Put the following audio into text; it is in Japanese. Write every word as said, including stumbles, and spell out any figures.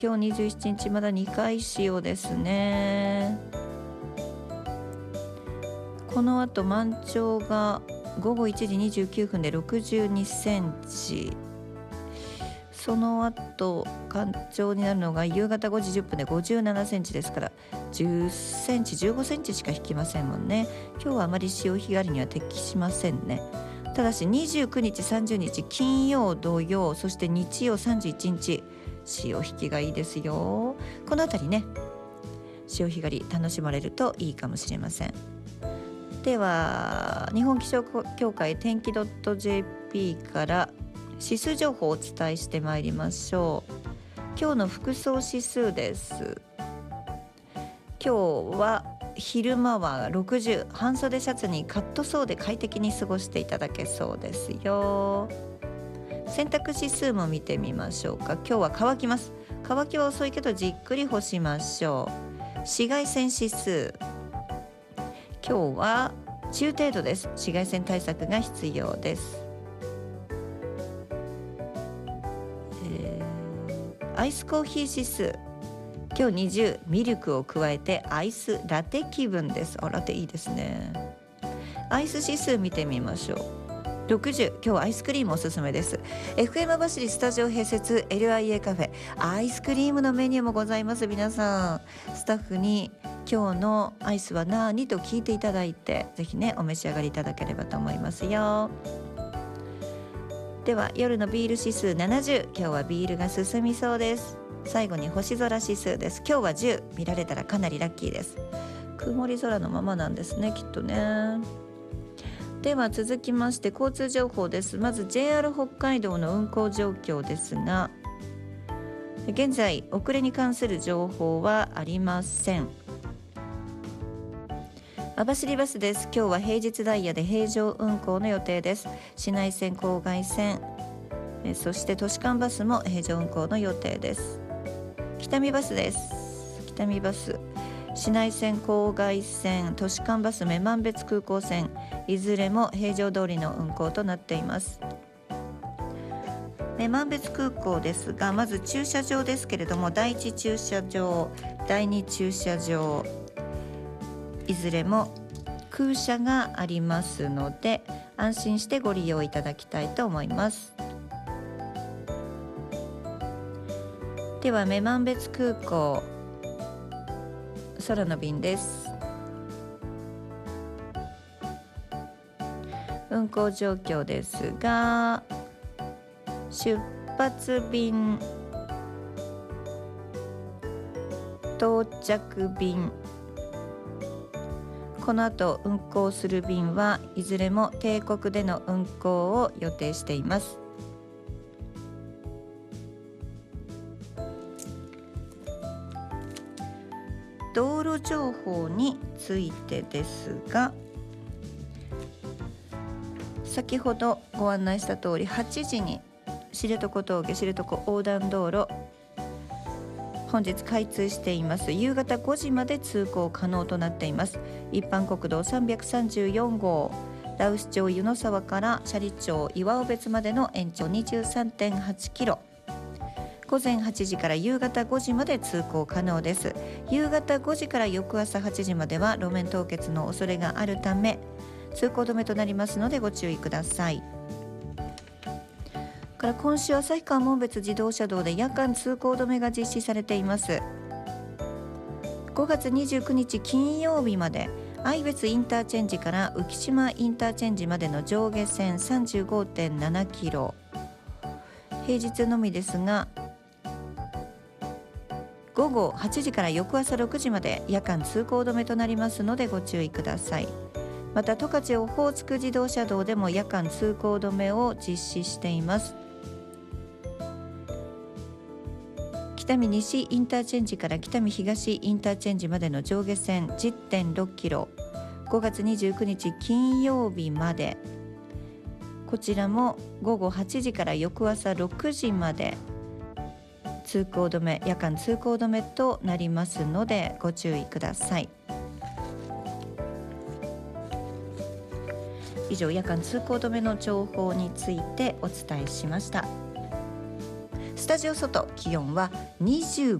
今日にじゅうしちにちまだにかい潮ですね。この後満潮がごごいちじにじゅうきゅうふんでろくじゅうにセンチ、その後干潮になるのが夕方ごじじゅっぷんでごじゅうななセンチですから、じゅっセンチじゅうごセンチしか引きませんもんね。今日はあまり潮干狩りには適しませんね。ただしにじゅうくにちさんじゅうにち金曜土曜そして日曜さんじゅういちにち潮引きがいいですよ。このあたりね、潮干狩り楽しまれるといいかもしれません。では日本気象協会天気 .jp から指数情報をお伝えしてまいりましょう。今日の服装指数です。今日は昼間はろくじゅう、半袖シャツにカットソーで快適に過ごしていただけそうですよ。洗濯指数も見てみましょうか。今日は乾きます。乾きは遅いけどじっくり干しましょう。紫外線指数、今日は中程度です。紫外線対策が必要です。えー、アイスコーヒー指数、今日にじゅう、ミルクを加えてアイスラテ気分です。あ、ラテいいですね。アイス指数見てみましょう。ろくじゅう、今日はアイスクリームおすすめです。 エフエム 走りスタジオ併設 エルアイエー カフェ、アイスクリームのメニューもございます。皆さんスタッフに今日のアイスは何と聞いていただいて、ぜひねお召し上がりいただければと思いますよ。では夜のビール指数ななじゅう、今日はビールが進みそうです。最後に星空指数です。今日はじゅう、見られたらかなりラッキーです。曇り空のままなんですね、きっとね。では続きまして交通情報です。まず ジェイアール 北海道の運行状況ですが、現在遅れに関する情報はありません。網走バスです。今日は平日ダイヤで平常運行の予定です。市内線、郊外線、えそして都市間バスも平常運行の予定です。北見バスです。北見バス、市内線、郊外線、都市間バス、女満別空港線、いずれも平常通りの運行となっています。女満別空港ですが、まず駐車場ですけれども、だいいち駐車場、だいに駐車場、いずれも空車がありますので安心してご利用いただきたいと思います。では女満別空港空の便です。運行状況ですが、出発便、到着便、この後運行する便はいずれも定刻での運行を予定しています。道路情報についてですが、先ほどご案内した通りはちじに知床峠知床横断道路本日開通しています。夕方ごじまで通行可能となっています。一般国道さんびゃくさんじゅうよんごう、羅臼町湯の沢から斜里町岩尾別までの延長 にじゅうさんてんはちキロ、午前はちじから夕方ごじまで通行可能です。夕方ごじから翌朝はちじまでは路面凍結の恐れがあるため通行止めとなりますのでご注意ください。から今週旭川紋別自動車道で夜間通行止めが実施されています。ごがつにじゅうくにち金曜日まで愛別インターチェンジから浮島インターチェンジまでの上下線 さんじゅうごてんななキロ、平日のみですがごごはちじから翌朝ろくじまで夜間通行止めとなりますのでご注意ください。また十勝オホーツク自動車道でも夜間通行止めを実施しています。北見西インターチェンジから北見東インターチェンジまでの上下線 じゅってんろっキロ、ごがつにじゅうくにち金曜日まで、こちらもごごはちじから翌朝ろくじまで通行止め、夜間通行止めとなりますのでご注意ください。以上、夜間通行止めの情報についてお伝えしました。スタジオ外気温はにじゅう